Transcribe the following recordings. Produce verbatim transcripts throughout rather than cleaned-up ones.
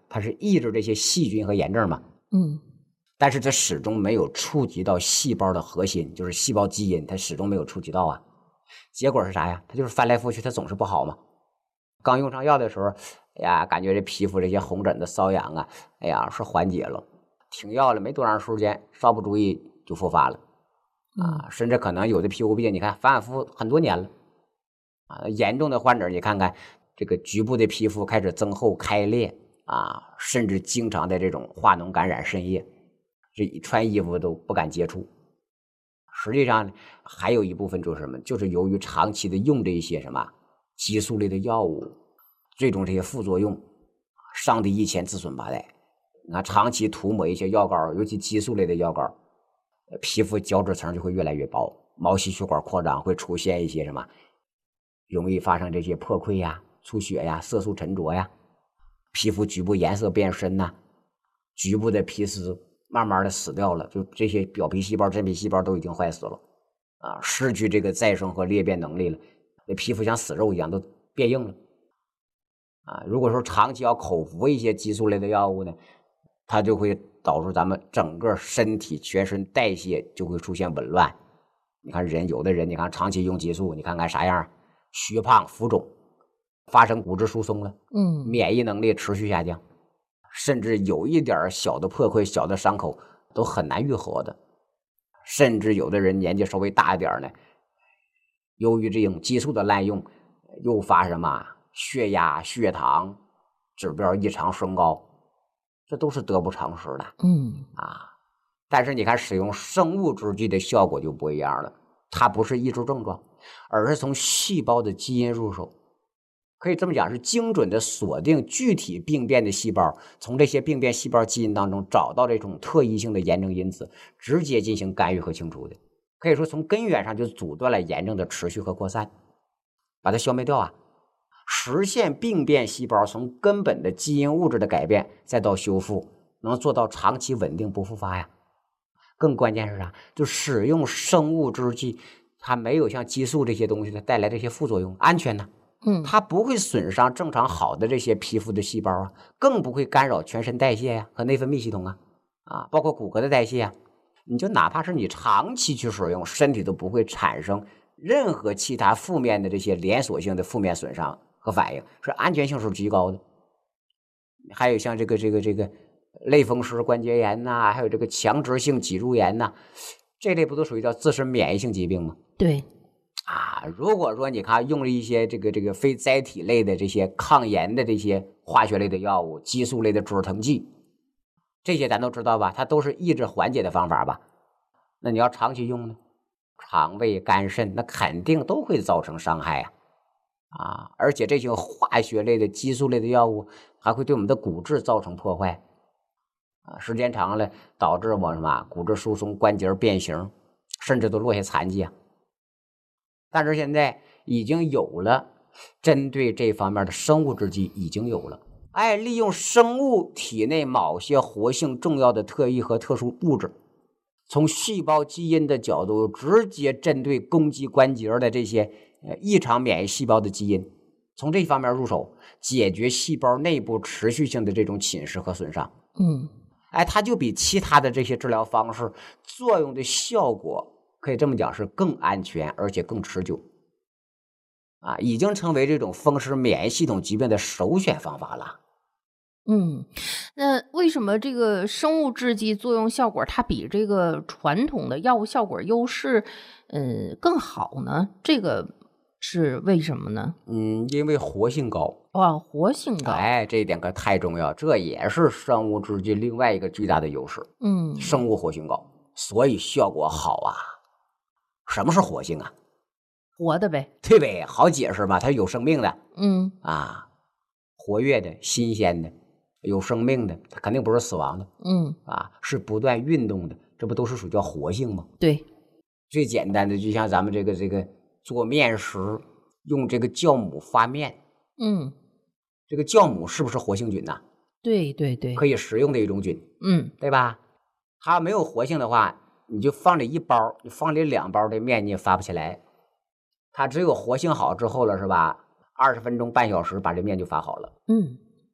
它是抑制这些细菌和炎症嘛。 嗯， 但是它始终没有触及到细胞的核心，就是细胞基因，它始终没有触及到啊。结果是啥呀？它就是翻来覆去，它总是不好嘛。刚用上药的时候，哎呀，感觉这皮肤这些红疹的瘙痒啊，哎呀是缓解了。停药了没多长时间，稍不注意就复发了啊，甚至可能有的皮肤病，你看反反复很多年了啊。严重的患者，你看看这个局部的皮肤开始增厚开裂啊，甚至经常的这种化脓感染渗液，这一穿衣服都不敢接触。实际上还有一部分就是什么，就是由于长期的用这一些什么激素类的药物，最终这些副作用伤敌一千自损八代。你看长期涂抹一些药膏，尤其激素类的药膏，皮肤角质层就会越来越薄，毛细血管扩张，会出现一些什么容易发生这些破溃呀、出血呀、色素沉着呀，皮肤局部颜色变深呐、局部的皮丝慢慢的死掉了，就这些表皮细胞、真皮细胞都已经坏死了啊，失去这个再生和裂变能力了，那皮肤像死肉一样都变硬了啊。如果说长期要口服一些激素类的药物呢，它就会导致咱们整个身体全身代谢就会出现紊乱。你看人，有的人你看长期用激素，你看看啥样，虚胖浮肿，发生骨质疏松了， 嗯， 免疫能力持续下降，甚至有一点小的破溃、小的伤口都很难愈合的。甚至有的人年纪稍微大一点呢，由于这种激素的滥用，诱发什么血压、血糖指标异常升高，这都是得不偿失的。 嗯啊，但是你看使用生物制剂的效果就不一样了，它不是抑制症状，而是从细胞的基因入手，可以这么讲，是精准的锁定具体病变的细胞，从这些病变细胞基因当中找到这种特异性的炎症因子，直接进行干预和清除的。可以说从根源上就阻断了炎症的持续和扩散，把它消灭掉啊，实现病变细胞从根本的基因物质的改变再到修复，能做到长期稳定不复发呀。更关键是啥？就使用生物制剂，它没有像激素这些东西带来这些副作用，安全呢。 嗯， 它不会损伤正常好的这些皮肤的细胞啊，更不会干扰全身代谢呀、啊、和内分泌系统啊，啊，包括骨骼的代谢啊。你就哪怕是你长期去使用，身体都不会产生任何其他负面的这些连锁性的负面损伤和反应，是安全性是极高的。还有像这个这个这个类风湿关节炎呐、啊，还有这个强直性脊柱炎呐、啊，这类不都属于叫自身免疫性疾病吗？ 对。 啊，如果说你看用了一些这个这个非甾体类的这些抗炎的这些化学类的药物、激素类的止疼剂，这些咱都知道吧，它都是抑制缓解的方法吧。那你要长期用呢，肠胃、肝肾那肯定都会造成伤害啊。啊，而且这些化学类的、激素类的药物还会对我们的骨质造成破坏啊，时间长了导致我什么骨质疏松、关节变形，甚至都落下残疾啊。但是现在已经有了针对这方面的生物制剂，已经有了，哎，利用生物体内某些活性重要的特异和特殊物质，从细胞基因的角度直接针对攻击关节的这些呃异常免疫细胞的基因，从这方面入手，解决细胞内部持续性的这种侵蚀和损伤。 嗯， 哎，它就比其他的这些治疗方式作用的效果，可以这么讲是更安全，而且更持久。啊，已经成为这种风湿免疫系统疾病的首选方法了。 嗯，那为什么这个生物制剂作用效果它比这个传统的药物效果优势，呃，更好呢？这个是为什么呢？ 嗯，因为活性高。 哇，活性高。 哎，这一点可太重要，这也是生物制剂另外一个巨大的优势。 嗯， 生物活性高，所以效果好啊。什么是活性啊？ 活的呗。 对呗，好解释吧，它有生命的。 嗯啊，活跃的、新鲜的、有生命的，它肯定不是死亡的。 嗯， 啊，是不断运动的，这不都是属于叫活性吗？ 对。 最简单的就像咱们这个这个做面食，用这个酵母发面。 嗯， 这个酵母是不是活性菌呐？ 对对对， 可以食用的一种菌。 嗯， 对吧？它没有活性的话，你就放这一包，你放这两包的面你也发不起来。它只有活性好之后了，是吧？二十分钟、半小时把这面就发好了。 嗯，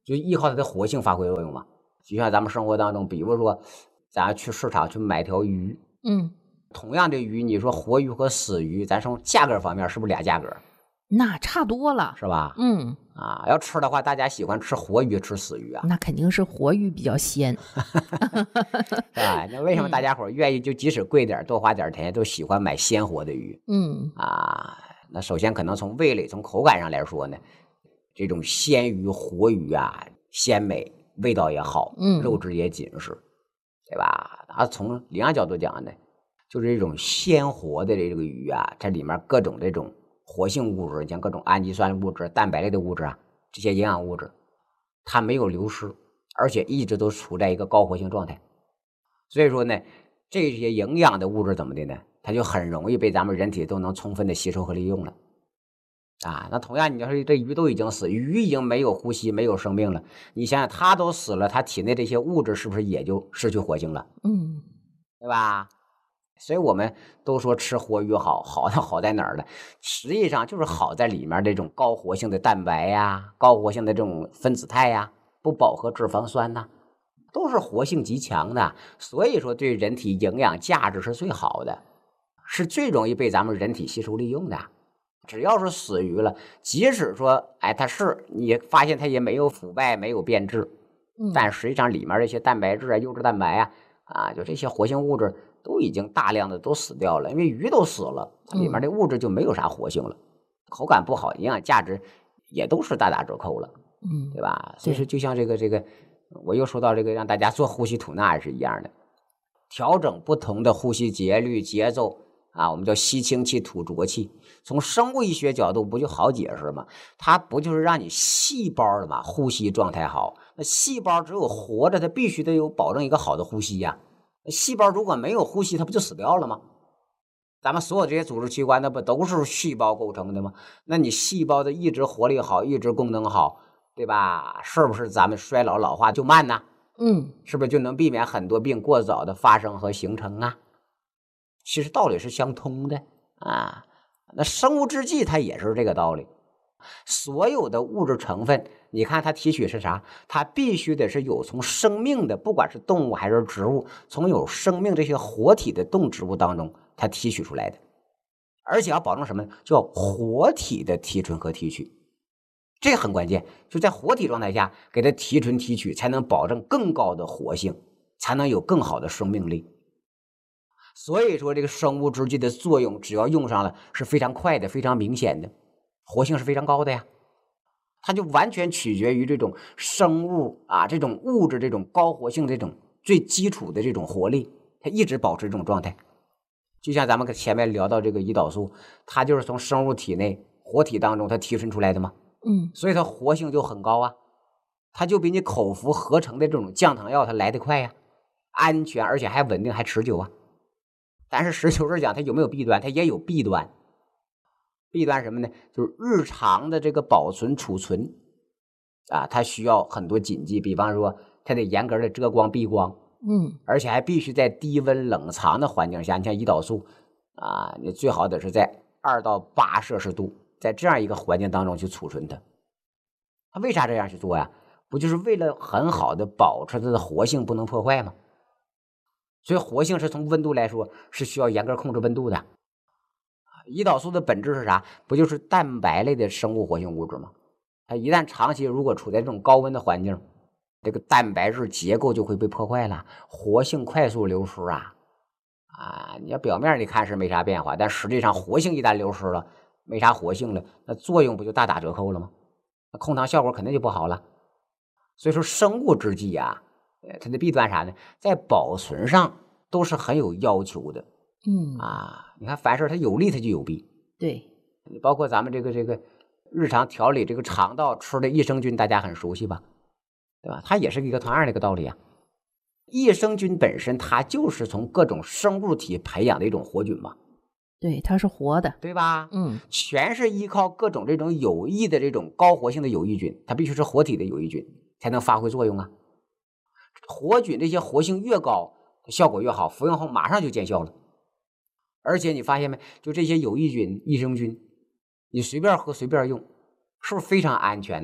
就依靠它的活性发挥作用嘛。就像咱们生活当中，比如说咱去市场去买条鱼， 嗯， 同样的鱼，你说活鱼和死鱼，咱从价格方面是不是俩价格？ 那差多了， 是吧？ 嗯， 啊，要吃的话，大家喜欢吃活鱼吃死鱼啊？ 那肯定是活鱼比较鲜， 是吧？那为什么大家伙愿意就即使贵点多花点钱，都喜欢买鲜活的鱼？ 嗯啊，那首先可能从味蕾、从口感上来说呢，这种鲜鱼、活鱼啊，鲜美，味道也好， 嗯肉质也紧实，对吧？啊，从营养角度讲呢，就是这种鲜活的这个鱼啊，它里面各种这种活性物质，像各种氨基酸物质、蛋白类的物质啊，这些营养物质，它没有流失，而且一直都处在一个高活性状态。所以说呢，这些营养的物质怎么的呢？它就很容易被咱们人体都能充分的吸收和利用了。啊，那同样你要是这鱼都已经死，鱼已经没有呼吸没有生命了，你想想它都死了，它体内这些物质是不是也就失去活性了？ 嗯， 对吧？所以我们都说吃活鱼好，好在好在哪儿呢？实际上就是好在里面这种高活性的蛋白呀，高活性的这种分子肽呀，不饱和脂肪酸呐，都是活性极强的，所以说对人体营养价值是最好的，是最容易被咱们人体吸收利用的。只要是死鱼了，即使说哎它是你发现它也没有腐败没有变质， 嗯但实际上里面这些蛋白质啊优质蛋白啊啊就这些活性物质都已经大量的都死掉了，因为鱼都死了，它里面的物质就没有啥活性了，口感不好，营养价值也都是大打折扣了， 嗯， 对吧？所以说就像这个这个我又说到这个让大家做呼吸吐纳是一样的，调整不同的呼吸节律节奏啊，我们叫吸清气吐浊气。从生物医学角度不就好解释吗？它不就是让你细胞的嘛呼吸状态好？那细胞只有活着，它必须得有保证一个好的呼吸呀。那细胞如果没有呼吸，它不就死掉了吗？咱们所有这些组织器官，那不都是细胞构成的吗？那你细胞的一直活力好，一直功能好，对吧？是不是咱们衰老老化就慢呢？ 嗯， 是不是就能避免很多病过早的发生和形成啊？其实道理是相通的啊。那生物制剂它也是这个道理，所有的物质成分，你看它提取是啥？它必须得是有从生命的，不管是动物还是植物，从有生命这些活体的动植物当中它提取出来的，而且要保证什么？叫活体的提纯和提取，这很关键。就在活体状态下给它提纯提取，才能保证更高的活性，才能有更好的生命力。所以说这个生物制剂的作用只要用上了是非常快的，非常明显的，活性是非常高的呀。它就完全取决于这种生物啊，这种物质这种高活性这种最基础的这种活力，它一直保持这种状态。就像咱们前面聊到这个胰岛素，它就是从生物体内活体当中它提纯出来的嘛， 嗯， 所以它活性就很高啊，它就比你口服合成的这种降糖药它来得快呀，安全而且还稳定还持久啊。但是实球是讲它有没有弊端？它也有弊端。弊端什么呢？就是日常的这个保存储存啊，它需要很多谨记，比方说它得严格的遮光避光， 嗯， 而且还必须在低温冷藏的环境下。你像胰岛素啊，你最好得是在二到八摄氏度，在这样一个环境当中去储存它。它为啥这样去做呀？不就是为了很好的保持它的活性不能破坏吗？所以活性是从温度来说是需要严格控制温度的。胰岛素的本质是啥？不就是蛋白类的生物活性物质吗？它一旦长期如果处在这种高温的环境，这个蛋白质结构就会被破坏了，活性快速流失啊！啊，你要表面你看是没啥变化，但实际上活性一旦流失了，没啥活性了，那作用不就大打折扣了吗？那控糖效果肯定就不好了。所以说生物制剂啊，它的弊端啥呢？在保存上都是很有要求的。 嗯啊，你看凡事它有利它就有弊。 对， 你包括咱们这个这个日常调理这个肠道吃的益生菌，大家很熟悉吧？对吧？它也是一个同样的一个道理啊。益生菌本身它就是从各种生物体培养的一种活菌嘛， 对，它是活的， 对吧？ 嗯全是依靠各种这种有益的这种高活性的有益菌，它必须是活体的有益菌才能发挥作用啊。活菌这些活性越高，效果越好，服用后马上就见效了。而且你发现没，就这些有益菌益生菌，你随便喝随便用，是不是非常安全呢？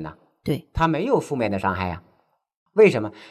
对， 它没有负面的伤害呀。为什么？